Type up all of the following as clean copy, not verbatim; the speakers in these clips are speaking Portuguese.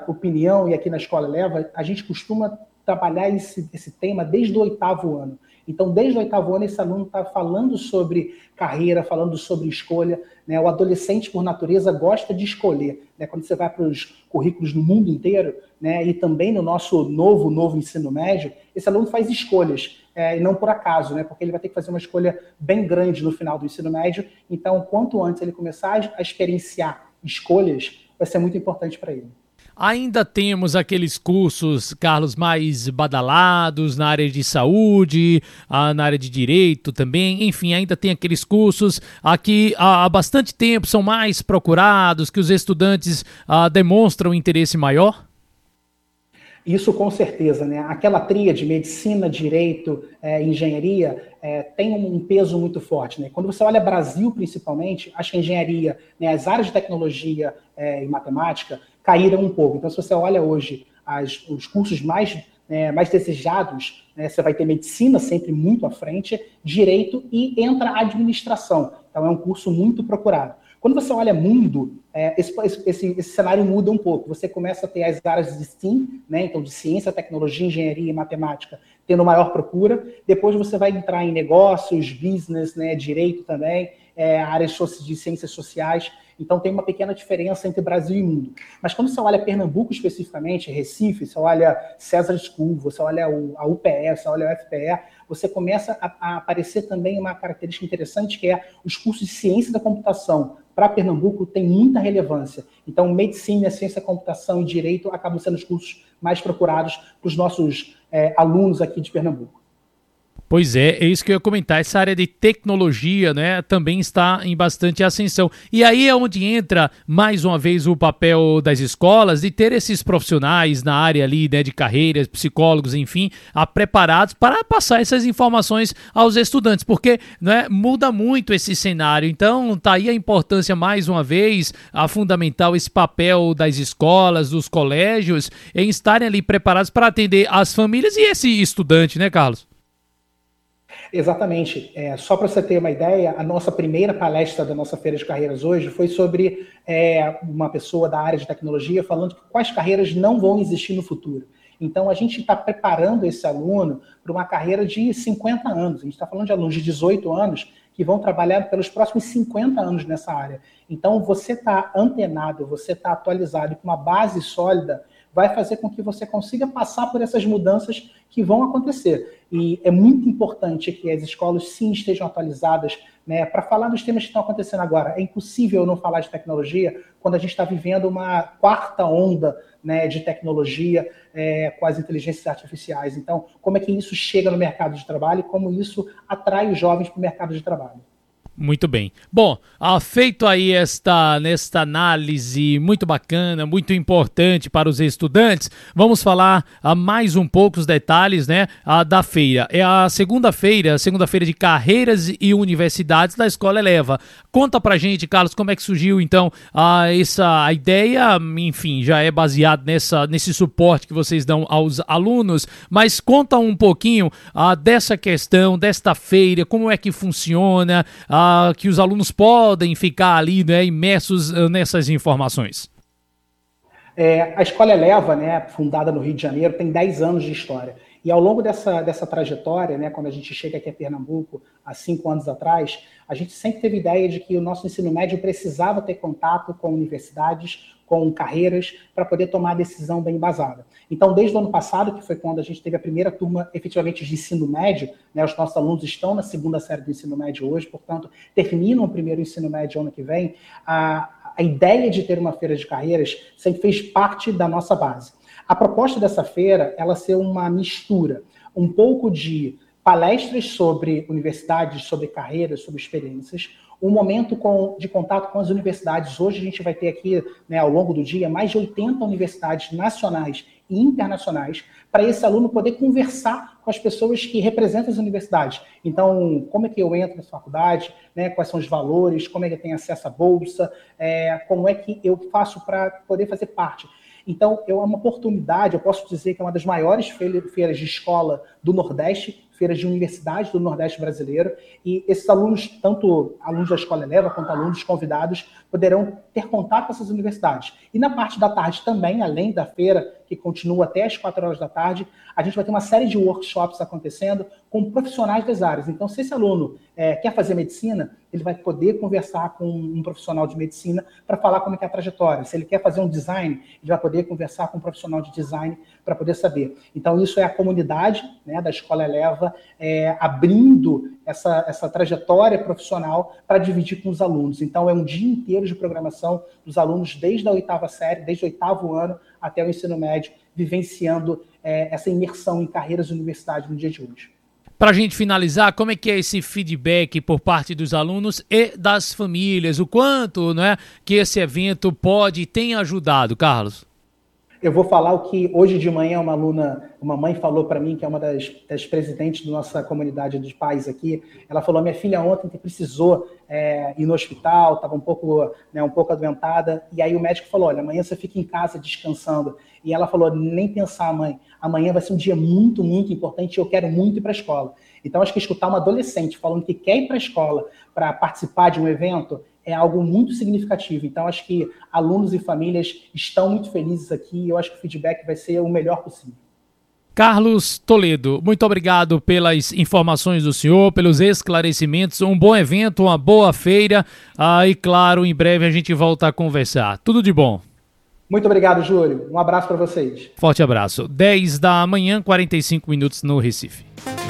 opinião, e aqui na Escola Eleva, a gente costuma trabalhar esse tema desde o 8º ano. Então, desde o 8º ano, esse aluno está falando sobre carreira, falando sobre escolha, né? O adolescente, por natureza, gosta de escolher, né? Quando você vai para os currículos no mundo inteiro, né? E também no nosso novo ensino médio, esse aluno faz escolhas, e não por acaso, né? Porque ele vai ter que fazer uma escolha bem grande no final do ensino médio. Então, quanto antes ele começar a experienciar escolhas, vai ser muito importante para ele. Ainda temos aqueles cursos, Carlos, mais badalados na área de saúde, na área de direito também, enfim, ainda tem aqueles cursos que há bastante tempo são mais procurados, que os estudantes demonstram interesse maior? Isso com certeza, né? Aquela tríade, medicina, direito, engenharia, tem um peso muito forte, né? Quando você olha Brasil, principalmente, acho que a engenharia, né, as áreas de tecnologia e matemática caíram um pouco. Então, se você olha hoje os cursos mais desejados, né, você vai ter medicina sempre muito à frente, direito e entra a administração. Então, é um curso muito procurado. Quando você olha mundo, esse cenário muda um pouco. Você começa a ter as áreas de STEAM, né? Então de ciência, tecnologia, engenharia e matemática, tendo maior procura. Depois você vai entrar em negócios, business, né? Direito também, áreas de ciências sociais. Então tem uma pequena diferença entre Brasil e mundo. Mas quando você olha Pernambuco especificamente, Recife, você olha César School, você olha a UPE, você olha a UFPE, você começa a aparecer também uma característica interessante, que é os cursos de ciência da computação. Para Pernambuco tem muita relevância. Então, medicina, ciência da computação e direito acabam sendo os cursos mais procurados para os nossos alunos aqui de Pernambuco. Pois é isso que eu ia comentar. Essa área de tecnologia, né, também está em bastante ascensão. E aí é onde entra, mais uma vez, o papel das escolas de ter esses profissionais na área ali, né, de carreiras, psicólogos, enfim, preparados para passar essas informações aos estudantes, porque, né, muda muito esse cenário. Então, tá aí a importância, mais uma vez, fundamental esse papel das escolas, dos colégios, em estarem ali preparados para atender as famílias e esse estudante, né, Carlos? Exatamente. Só para você ter uma ideia, a nossa primeira palestra da nossa Feira de Carreiras hoje foi sobre uma pessoa da área de tecnologia falando que quais carreiras não vão existir no futuro. Então, a gente está preparando esse aluno para uma carreira de 50 anos. A gente está falando de alunos de 18 anos que vão trabalhar pelos próximos 50 anos nessa área. Então, você está antenado, você está atualizado com uma base sólida, vai fazer com que você consiga passar por essas mudanças que vão acontecer. E é muito importante que as escolas sim estejam atualizadas, né, para falar dos temas que estão acontecendo agora. É impossível não falar de tecnologia quando a gente está vivendo uma quarta onda, né, de tecnologia com as inteligências artificiais. Então, como é que isso chega no mercado de trabalho e como isso atrai os jovens para o mercado de trabalho? Muito bem. Bom, feito aí nesta análise muito bacana, muito importante para os estudantes, vamos falar mais um pouco os detalhes, né, da feira. É a segunda-feira de carreiras e universidades da Escola Eleva. Conta pra gente, Carlos, como é que surgiu então essa ideia, enfim, já é baseado nesse suporte que vocês dão aos alunos, mas conta um pouquinho dessa questão, desta feira, como é que funciona, que os alunos podem ficar ali, né, imersos nessas informações. A Escola Eleva, né, fundada no Rio de Janeiro, tem 10 anos de história. E ao longo dessa trajetória, né, quando a gente chega aqui a Pernambuco, há 5 anos atrás, a gente sempre teve ideia de que o nosso ensino médio precisava ter contato com universidades, com carreiras, para poder tomar a decisão bem embasada. Então, desde o ano passado, que foi quando a gente teve a primeira turma efetivamente de ensino médio, né, os nossos alunos estão na segunda série do ensino médio hoje, portanto, terminam o primeiro ensino médio ano que vem, a ideia de ter uma feira de carreiras sempre fez parte da nossa base. A proposta dessa feira, ela ser uma mistura, um pouco de palestras sobre universidades, sobre carreiras, sobre experiências, um momento de contato com as universidades. Hoje a gente vai ter aqui, né, ao longo do dia, mais de 80 universidades nacionais e internacionais, para esse aluno poder conversar com as pessoas que representam as universidades. Então, como é que eu entro na faculdade, né, quais são os valores, como é que eu tenho acesso à bolsa, como é que eu faço para poder fazer parte. Então, é uma oportunidade, eu posso dizer que é uma das maiores feiras de escola do Nordeste, feiras de universidades do Nordeste brasileiro, e esses alunos, tanto alunos da Escola Eleva quanto alunos convidados, poderão ter contato com essas universidades. E na parte da tarde também, além da feira, que continua até as 4 horas da tarde, a gente vai ter uma série de workshops acontecendo com profissionais das áreas. Então, se esse aluno quer fazer medicina, ele vai poder conversar com um profissional de medicina para falar como é que é a trajetória. Se ele quer fazer um design, ele vai poder conversar com um profissional de design para poder saber. Então, isso é a comunidade, né, da Escola Eleva abrindo essa trajetória profissional para dividir com os alunos. Então, é um dia inteiro de programação dos alunos desde a 8ª série, desde o 8º ano até o ensino médio, vivenciando essa imersão em carreiras universitárias no dia de hoje. Para a gente finalizar, como é que é esse feedback por parte dos alunos e das famílias? O quanto, né, que esse evento pode e tem ajudado, Carlos? Eu vou falar o que hoje de manhã uma mãe falou para mim, que é uma das presidentes da nossa comunidade de pais aqui. Ela falou: minha filha ontem que precisou ir no hospital, estava um pouco adoentada, e aí o médico falou: olha, amanhã você fica em casa descansando. E ela falou: nem pensar, mãe, amanhã vai ser um dia muito, muito importante e eu quero muito ir para a escola. Então, acho que escutar uma adolescente falando que quer ir para a escola para participar de um evento é algo muito significativo. Então, acho que alunos e famílias estão muito felizes aqui e eu acho que o feedback vai ser o melhor possível. Carlos Toledo, muito obrigado pelas informações do senhor, pelos esclarecimentos. Um bom evento, uma boa feira. E claro, em breve a gente volta a conversar. Tudo de bom. Muito obrigado, Júlio. Um abraço para vocês. Forte abraço. 10 da manhã, 45 minutos no Recife.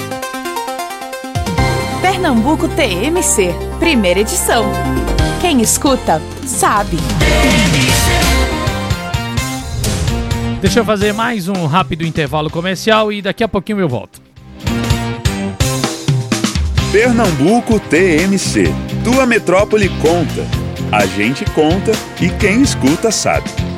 Pernambuco TMC, primeira edição. Quem escuta, sabe. Deixa eu fazer mais um rápido intervalo comercial e daqui a pouquinho eu volto. Pernambuco TMC, tua metrópole conta. A gente conta e quem escuta sabe.